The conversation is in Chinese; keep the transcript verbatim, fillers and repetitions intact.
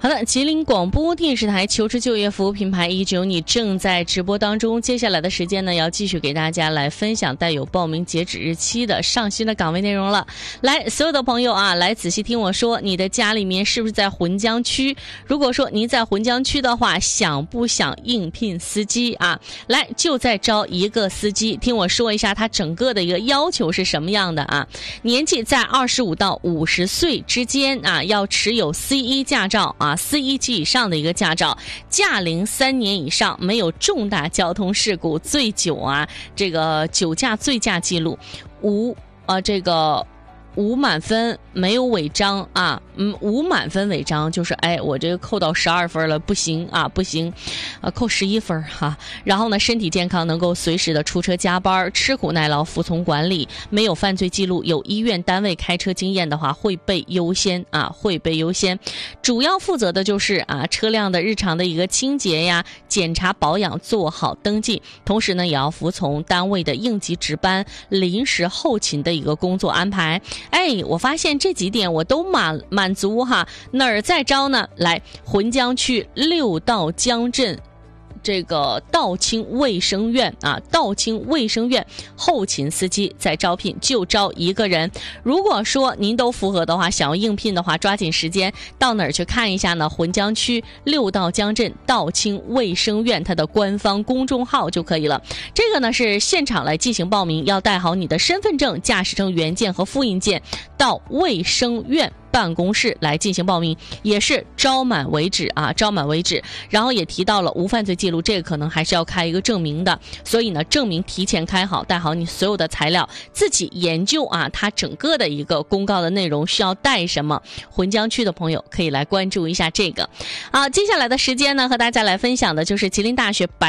好的，吉林广播电视台求职就业服务品牌一直有你正在直播当中。接下来的时间呢，要继续给大家来分享带有报名截止日期的上新的岗位内容了。来，所有的朋友啊，来仔细听我说，你的家里面是不是在浑江区？如果说您在浑江区的话，想不想应聘司机啊？来，就在招一个司机，听我说一下他整个的一个要求是什么样的啊？年纪在二十五到五十岁之间啊，要持有 C 一 驾照啊。C 一 级以上的一个驾照，驾龄三年以上，没有重大交通事故、醉酒啊，这个酒驾醉驾记录，无呃这个无满分，没有违章啊，嗯，无满分违章就是哎，我这个扣到十二分了，不行啊，不行，呃，扣十一分哈、啊。然后呢，身体健康，能够随时的出车加班，吃苦耐劳，服从管理，没有犯罪记录，有医院单位开车经验的话，会被优先啊，会被优先。主要负责的就是啊，车辆的日常的一个清洁呀、检查保养，做好登记。同时呢，也要服从单位的应急值班、临时后勤的一个工作安排。哎，我发现这几点我都满满足哈，哪儿在招呢？来，浑江区六道江镇这个道清卫生院啊，道清卫生院后勤司机在招聘，就招一个人。如果说您都符合的话，想要应聘的话，抓紧时间到哪儿去看一下呢？浑江区六道江镇道清卫生院它的官方公众号就可以了。这个呢是现场来进行报名，要带好你的身份证、驾驶证原件和复印件到卫生院办公室来进行报名，也是招满为止啊，招满为止。然后也提到了无犯罪记录，这个可能还是要开一个证明的，所以呢，证明提前开好，带好你所有的材料，自己研究啊，它整个的一个公告的内容需要带什么。浑江区的朋友可以来关注一下这个。好，接下来的时间呢，和大家来分享的就是吉林大学白